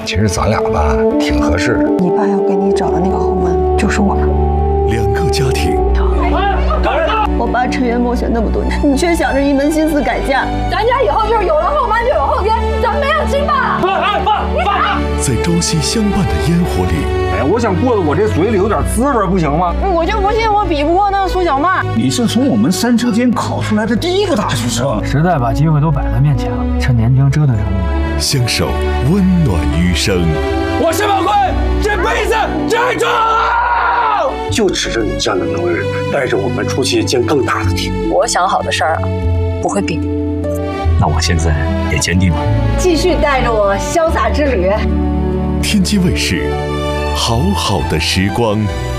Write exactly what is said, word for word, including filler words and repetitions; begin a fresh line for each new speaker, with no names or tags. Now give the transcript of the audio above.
其实咱俩吧挺合适的。
你爸要给你找的那个后门就是我们。
两个家庭，
我爸沉冤莫雪那么多年，你却想着一门心思改嫁。
咱家以后就是有了后妈就有后天，咱没有亲爸。
爸爸爸！
在朝夕相伴的烟火里，
哎，我想过得我这嘴里有点滋味，不行吗？
我就不信我比不过那个苏小曼。
你是从我们三车间考出来的第一个大学生，
时代把机会都摆在面前了，趁年轻折腾折腾。
相守温暖余生。
我申宝坤这辈子站住！
就指着你这样的能人，带着我们出去见更大的天。
我想好的事儿啊，不会变。
那我现在也坚定了，
继续带着我潇洒之旅。
天津卫视，好好的时光。